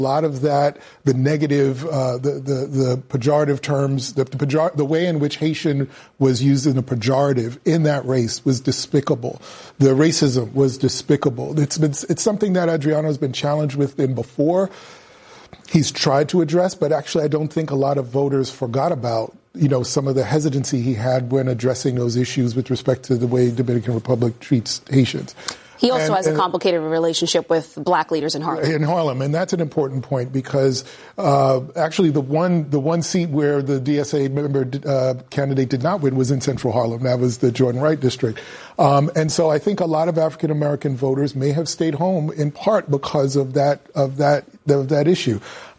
A lot of that, the negative, the pejorative terms, the way in which Haitian was used in a pejorative in that race was despicable. The racism was despicable. It's something that Adriano's been challenged with before. He's tried to address, but actually I don't think a lot of voters forgot about, some of the hesitancy he had when addressing those issues with respect to the way Dominican Republic treats Haitians. He also has a complicated relationship with black leaders in Harlem. And that's an important point because actually the one seat where the DSA member candidate did not win was in Central Harlem. That was the Jordan Wright district. And so I think a lot of African American voters may have stayed home in part because of that issue.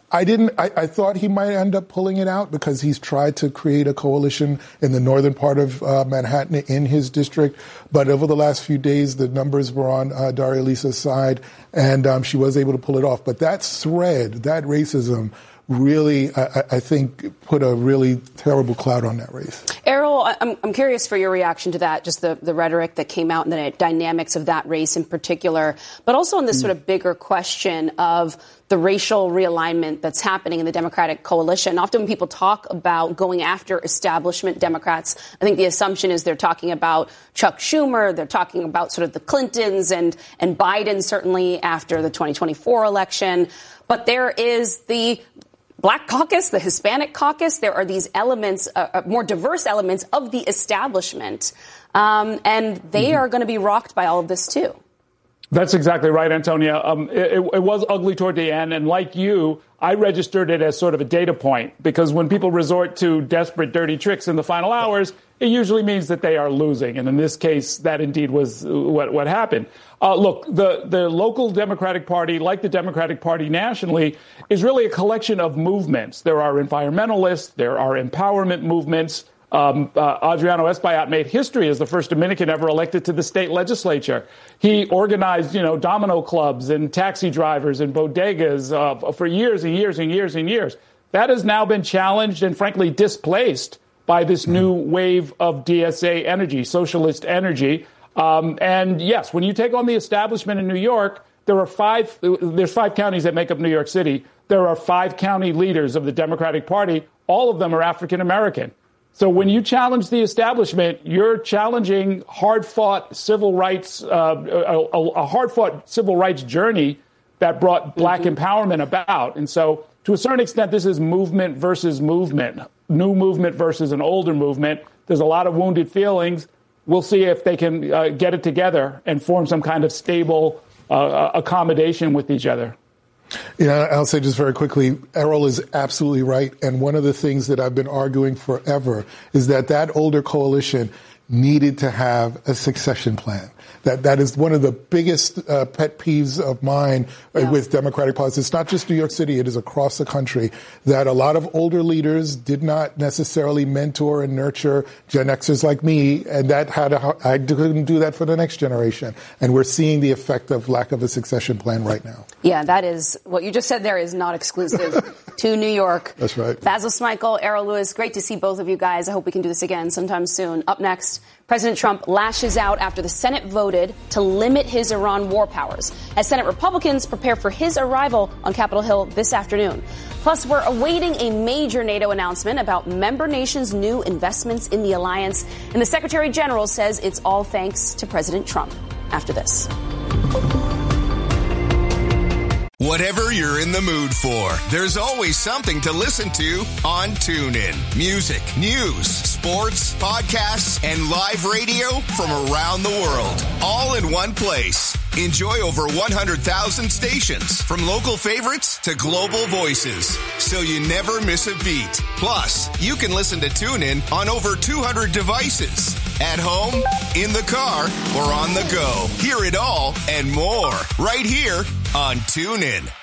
I thought he might end up pulling it out because he's tried to create a coalition in the northern part of Manhattan in his district. But over the last few days, the numbers were on Daria Lisa's side, and she was able to pull it off. But that thread, that racism, really, I think, put a really terrible cloud on that race. Errol, I'm curious for your reaction to that, just the rhetoric that came out and the dynamics of that race in particular, but also on this sort of bigger question of the racial realignment that's happening in the Democratic coalition. Often when people talk about going after establishment Democrats, I think the assumption is they're talking about Chuck Schumer, they're talking about sort of the Clintons and Biden, certainly after the 2024 election. But there is the Black caucus, the Hispanic caucus. There are these elements, more diverse elements of the establishment. And they are going to be rocked by all of this, too. That's exactly right, Antonia. It was ugly toward the end. And like you, I registered it as sort of a data point, because when people resort to desperate, dirty tricks in the final hours, it usually means that they are losing. And in this case, that indeed was what happened. Look, the local Democratic Party, like the Democratic Party nationally, is really a collection of movements. There are environmentalists. There are empowerment movements. Adriano Espaillat made history as the first Dominican ever elected to the state legislature. He organized, domino clubs and taxi drivers and bodegas for years and years and years and years. That has now been challenged and, frankly, displaced by this new wave of DSA energy, socialist energy. And yes, when you take on the establishment in New York, there's 5 counties that make up New York City. There are 5 county leaders of the Democratic Party. All of them are African American. So when you challenge the establishment, you're challenging hard-fought civil rights, a hard-fought civil rights journey that brought black empowerment about. And so to a certain extent, this is movement versus movement, new movement versus an older movement. There's a lot of wounded feelings. We'll see if they can get it together and form some kind of stable accommodation with each other. I'll say just very quickly, Errol is absolutely right. And one of the things that I've been arguing forever is that older coalition needed to have a succession plan. That is one of the biggest pet peeves of mine with Democratic politics. It's not just New York City. It is across the country that a lot of older leaders did not necessarily mentor and nurture Gen Xers like me. And I couldn't do that for the next generation. And we're seeing the effect of lack of a succession plan right now. Yeah, that is what you just said there is not exclusive to New York. That's right. Basil Smikle, Errol Louis, great to see both of you guys. I hope we can do this again sometime soon. Up next, President Trump lashes out after the Senate voted to limit his Iran war powers as Senate Republicans prepare for his arrival on Capitol Hill this afternoon. Plus, we're awaiting a major NATO announcement about member nations' new investments in the alliance. And the Secretary General says it's all thanks to President Trump. After this. Whatever you're in the mood for, there's always something to listen to on TuneIn. Music, news, sports, podcasts, and live radio from around the world, all in one place. Enjoy over 100,000 stations, from local favorites to global voices, so you never miss a beat. Plus, you can listen to TuneIn on over 200 devices. At home, in the car, or on the go. Hear it all and more right here on TuneIn.